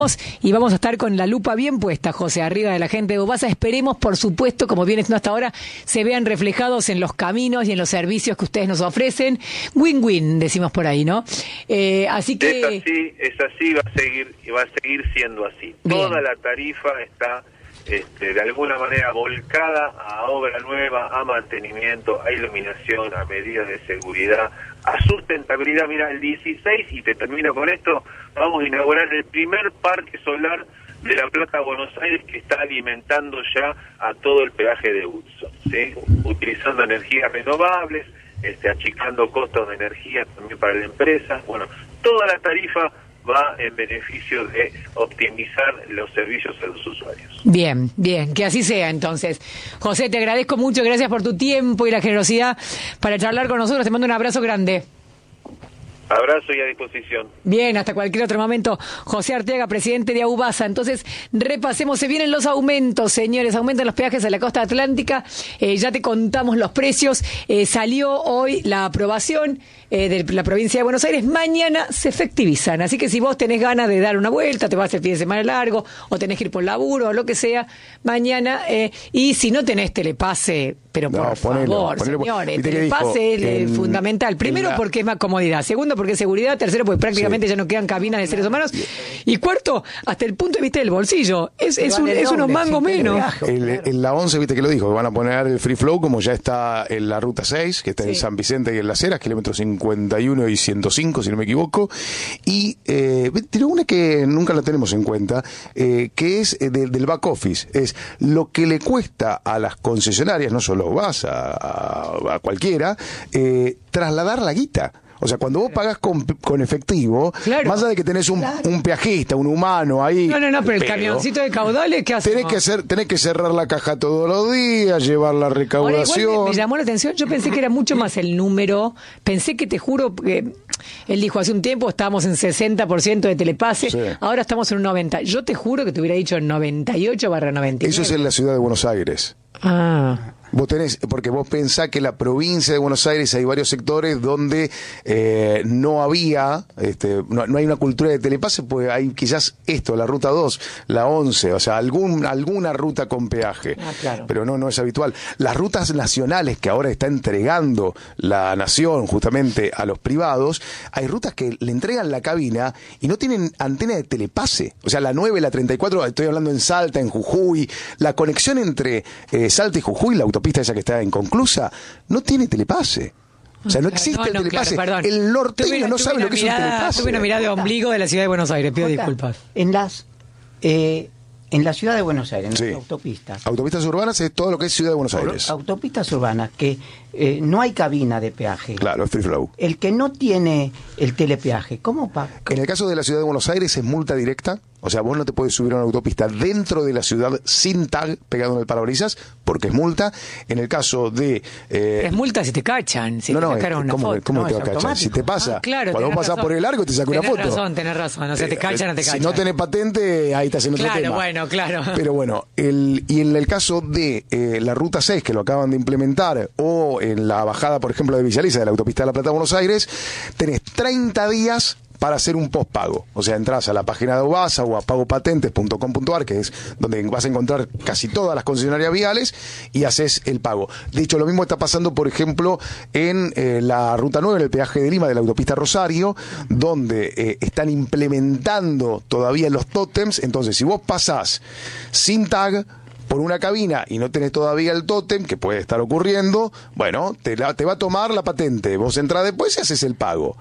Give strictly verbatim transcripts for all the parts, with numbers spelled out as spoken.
Y vamos a estar con la lupa bien puesta, José, arriba de la gente de Ubasa. Esperemos, por supuesto, como viene siendo hasta ahora, se vean reflejados en los caminos y en los servicios que ustedes nos ofrecen. Win-win, decimos por ahí, ¿no? Eh, así que... Es así, es así, va a seguir, y va a seguir siendo así. Bien. Toda la tarifa está, este, de alguna manera, volcada a obra nueva, a mantenimiento, a iluminación, a medidas de seguridad, a sustentabilidad. Mira, el dieciséis, y te termino con esto, vamos a inaugurar el primer parque solar de La Plata, Buenos Aires, que está alimentando ya a todo el peaje de Hudson, ¿sí? Utilizando energías renovables, este, achicando costos de energía también para la empresa. Bueno, toda la tarifa va en beneficio de optimizar los servicios a los usuarios. Bien, bien, que así sea entonces. José, te agradezco mucho, gracias por tu tiempo y la generosidad para charlar con nosotros. Te mando un abrazo grande. Abrazo y a disposición. Bien, hasta cualquier otro momento. José Arteaga, presidente de Ubasa. Entonces, repasemos, se vienen los aumentos, señores, aumentan los peajes a la costa atlántica. Eh, ya te contamos los precios. Eh, salió hoy la aprobación eh, de la provincia de Buenos Aires. Mañana se efectivizan. Así que si vos tenés ganas de dar una vuelta, te vas el fin de semana largo, o tenés que ir por laburo, o lo que sea, mañana. Eh, y si no tenés telepase, pero por no, ponelo, favor, ponelo, señores, telepase es en, fundamental. Primero, la... porque es más comodidad. Segundo, porque es seguridad. Tercero, porque prácticamente sí. ya no quedan cabinas de seres humanos. Y cuarto, hasta el punto de vista del bolsillo. Es, es, un, es unos mangos menos. El, en la once, viste que lo dijo, van a poner el free flow, como ya está en la ruta seis, que está sí. en San Vicente y en Las Heras, kilómetros cincuenta y uno y ciento cinco, si no me equivoco. Y eh, tiene una que nunca la tenemos en cuenta, eh, que es de, del back office. Es lo que le cuesta a las concesionarias, no solo vas a, a, a cualquiera, eh, trasladar la guita. O sea, cuando vos pagás con, con efectivo, claro, más allá de que tenés un, claro. un peajista, un humano ahí... No, no, no, pero el pero, camioncito de caudales, ¿qué haces? Tenés que, ser, tenés que cerrar la caja todos los días, llevar la recaudación... Ahora, igual me, me llamó la atención, yo pensé que era mucho más el número, pensé que, te juro, que él dijo hace un tiempo estábamos en sesenta por ciento de telepase, sí. ahora estamos en un noventa por ciento. Yo te juro que te hubiera dicho noventa y ocho barra noventa y nueve. Eso es en la ciudad de Buenos Aires. Ah... Vos tenés, porque vos pensás que en la provincia de Buenos Aires hay varios sectores donde eh, no había, este, no, no hay una cultura de telepase, pues hay quizás esto, la ruta dos, la once, o sea, algún, alguna ruta con peaje, ah, claro. pero no, no es habitual. Las rutas nacionales que ahora está entregando la nación justamente a los privados, hay rutas que le entregan la cabina y no tienen antena de telepase, o sea, la nueve, la treinta y cuatro, estoy hablando en Salta, en Jujuy, la conexión entre eh, Salta y Jujuy, la autopista pista esa que está inconclusa, no tiene telepase. O sea, no existe no, no, el telepase. Claro, el norteño tuve, no tuve sabe lo que mirada, es un telepase. Tuve una mirada de ombligo de la ciudad de Buenos Aires, pido Jota, disculpas. En las... Eh, en la ciudad de Buenos Aires, en sí. las autopistas. Autopistas urbanas es todo lo que es ciudad de Buenos Aires. Autopistas urbanas, que eh, no hay cabina de peaje. Claro, es free flow. El que no tiene el telepeaje, ¿cómo paga? En el caso de la ciudad de Buenos Aires es multa directa. O sea, vos no te puedes subir a una autopista dentro de la ciudad sin tag pegado en el parabrisas, porque es multa. En el caso de... Eh... Es multa si te cachan, si no, te no, sacaron una ¿cómo, foto. ¿Cómo no, te va a cachar? Automático. Si te pasa, ah, claro, cuando vos pasás razón. por el largo te saca una foto. Tenés razón, tenés razón. O sea, te cachan o te cachan. Si no tenés patente, ahí estás en otro claro, tema. Claro, bueno, claro. Pero bueno, el, y en el caso de eh, la ruta seis, que lo acaban de implementar, o en la bajada, por ejemplo, de Villa Elisa, de la autopista de La Plata a Buenos Aires, tenés treinta días para hacer un postpago. O sea, entras a la página de Ubasa o a pagopatentes punto com punto ar, que es donde vas a encontrar casi todas las concesionarias viales, y haces el pago. De hecho, lo mismo está pasando, por ejemplo, en eh, la ruta nueve, en el peaje de Lima de la autopista Rosario, donde eh, están implementando todavía los tótems. Entonces, si vos pasás sin tag por una cabina y no tenés todavía el tótem, que puede estar ocurriendo, bueno, te, la, te va a tomar la patente. Vos entras después y haces el pago.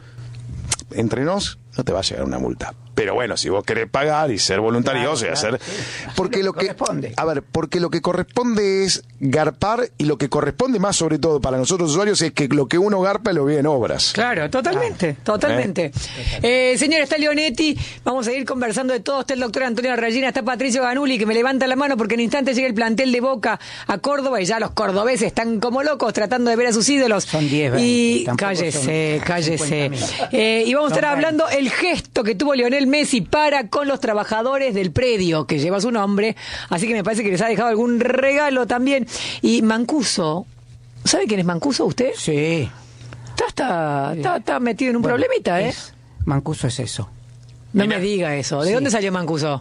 Entre nos, no te va a llegar una multa. Pero bueno, si vos querés pagar y ser voluntarioso claro, y hacer... Claro, porque lo que corresponde. A ver, porque lo que corresponde es garpar, y lo que corresponde más sobre todo para nosotros usuarios es que lo que uno garpa lo ve en obras. Claro, totalmente, ah, totalmente. ¿Eh? Eh, señor, está Leonetti, vamos a ir conversando de todo. Está el doctor Antonio Rayina, está Patricio Ganuli, que me levanta la mano porque en instante llega el plantel de Boca a Córdoba y ya los cordobeses están como locos tratando de ver a sus ídolos. Son diez, veinte, y cállese, cállese. Eh, y vamos a estar hablando el gesto que tuvo Lionel Messi para con los trabajadores del predio que lleva su nombre, así que me parece que les ha dejado algún regalo también. Y Mancuso, ¿sabe quién es Mancuso usted? Sí. Está, está, está, está metido en un bueno, problemita, ¿eh? Es, Mancuso es eso. No Mirá. me diga eso. ¿De Sí. dónde salió Mancuso?